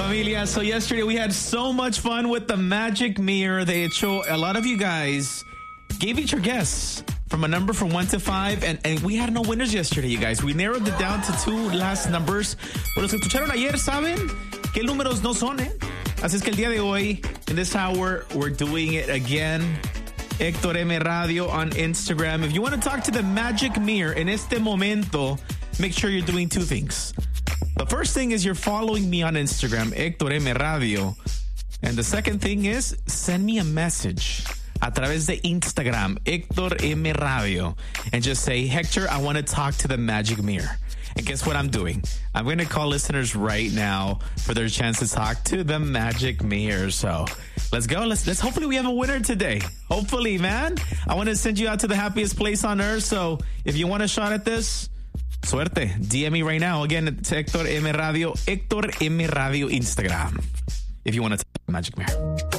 familia. So yesterday we had so much fun with the Magic Mirror. A lot of you guys gave each your guess from a number from 1 to 5, and we had no winners yesterday, you guys. We narrowed it down to 2 last numbers. Pero los que escucharon ayer saben qué números no son, ¿eh? Así es que el día de hoy, in this hour, we're doing it again. Héctor M. Radio on Instagram. If you want to talk to the Magic Mirror en este momento, make sure you're doing 2 things. The first thing is you're following me on Instagram, Héctor M. Radio. And the second thing is send me a message a través de Instagram, Héctor M. Radio. And just say, Hector, I want to talk to the Magic Mirror. And guess what I'm doing? I'm going to call listeners right now for their chance to talk to the Magic Mirror. So let's go. Let's hopefully we have a winner today. Hopefully, man. I want to send you out to the happiest place on earth. So if you want a shot at this, suerte. DM me right now. Again, it's Héctor M. Radio. Héctor M. Radio Instagram. If you want to talk to the Magic Mirror.